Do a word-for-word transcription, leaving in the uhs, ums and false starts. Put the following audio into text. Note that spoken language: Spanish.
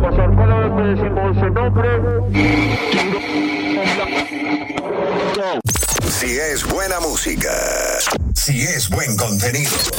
a pasar. Cada vez que decimos ese nombre... Si es buena música, si es buen contenido,